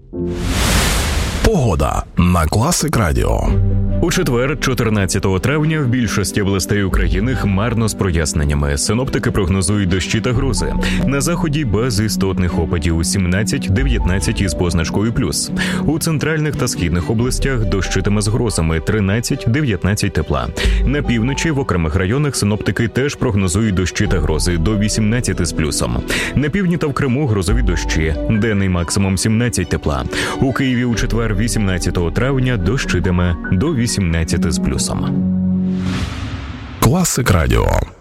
Погода на Класик Радіо. У четвер, 14 травня, в більшості областей України хмарно з проясненнями. Синоптики прогнозують дощі та грози. На заході без істотних опадів 17-19 із позначкою плюс. У центральних та східних областях дощитиме з грозами 13-19 тепла. На півночі в окремих районах синоптики теж прогнозують дощі та грози до 18 з плюсом. На півдні та в Криму грозові дощі. Денний максимум 17 тепла. У Києві у четвер, 18 травня, дощитиме до 18 з плюсом. Класик Радіо.